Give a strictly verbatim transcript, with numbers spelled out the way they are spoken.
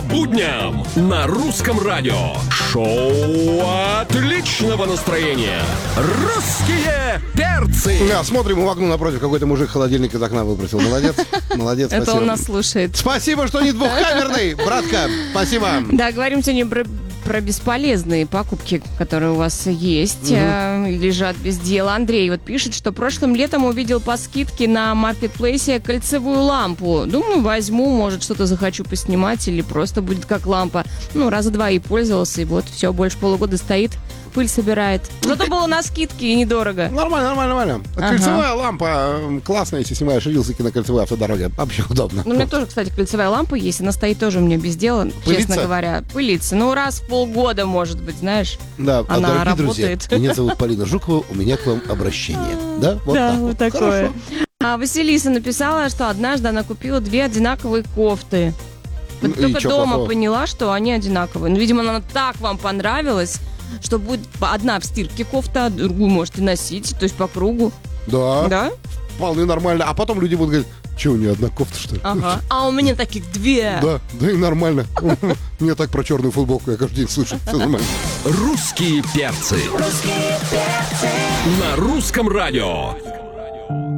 будням на русском радио. Шоу отличного настроения. Русские перцы. Да, смотрим в окно напротив, какой-то мужик холодильник из окна выбросил. Молодец, молодец, спасибо. Это он нас слушает. Спасибо, что не двухкамерный, братка. Спасибо. Да, говорим сегодня про, про бесполезные покупки, которые у вас есть, угу. э, лежат без дела. Андрей вот пишет, что прошлым летом увидел по скидке на маркетплейсе кольцевую лампу. Думаю, возьму, может, что-то захочу поснимать или просто будет как лампа. Ну, раза два и пользовался, и вот все, больше полугода стоит, пыль собирает. Зато было на скидке и недорого. Нормально, нормально, нормально. Ага. Кольцевая лампа классная, если снимаешь рилсики на кольцевой автодороге. Вообще удобно. Ну, у меня тоже, кстати, кольцевая лампа есть. Она стоит тоже у меня без дела, Пылится? честно говоря. Пылится. Ну, раз в полгода, может быть, знаешь. Да, она а, дорогие работает. друзья, меня зовут Полина Жукова, у меня к вам обращение. Да, вот да, так вот вот. такое. Хорошо. А Василиса написала, что однажды она купила две одинаковые кофты. Вот Ну, только чё дома плохого? поняла, что они одинаковые. Ну, видимо, она так вам понравилась, что будет одна в стирке кофта, а другую можете носить, то есть по кругу. Да, Да? вполне нормально. А потом люди будут говорить, что, у нее одна кофта, что ли? Ага. А у меня таких две. Да, да и нормально. Мне так про черную футболку я каждый день слышу. Все нормально. Русские перцы. Русские перцы. На русском радио.